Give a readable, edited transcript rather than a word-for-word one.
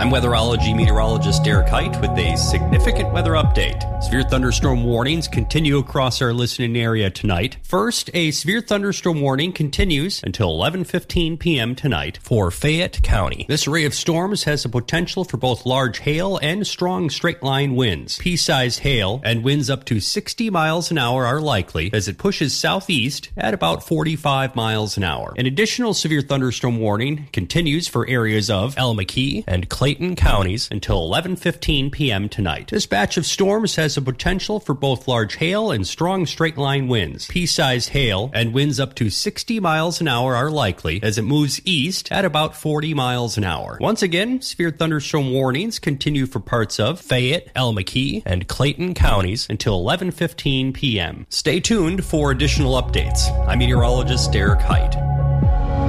I'm weatherology meteorologist Derek Height with a significant weather update. Severe thunderstorm warnings continue across our listening area tonight. First, a severe thunderstorm warning continues until 11:15 p.m. tonight for Fayette County. This array of storms has the potential for both large hail and strong straight-line winds. Pea-sized hail and winds up to 60 miles an hour are likely as it pushes southeast at about 45 miles an hour. An additional severe thunderstorm warning continues for areas of El McKee and Clayton counties until 11:15 p.m. tonight. This batch of storms has the potential for both large hail and strong straight-line winds. Pea-sized hail and winds up to 60 miles an hour are likely as it moves east at about 40 miles an hour. Once again, severe thunderstorm warnings continue for parts of Fayette, El McKee, and Clayton counties until 11:15 p.m. Stay tuned for additional updates. I'm meteorologist Derek Height.